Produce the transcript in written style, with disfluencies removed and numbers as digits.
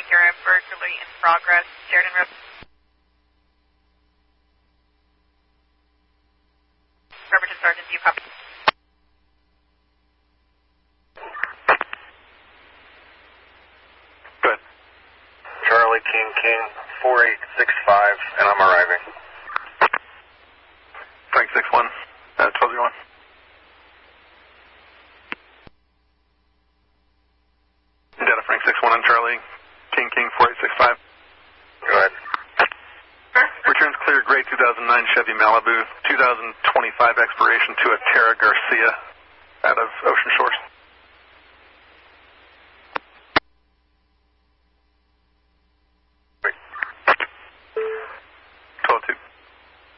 Sierra Berkeley in progress, Sheridan Road. Bremerton Sergeant, do you copy? Good. Charlie King 4865, and I'm arriving. Frank 61, 1201. Data Frank 61 on Charlie King 4865. Go ahead. Returns clear, gray 2009 Chevy Malibu, 2025 expiration to a Terra Garcia out of Ocean Shores.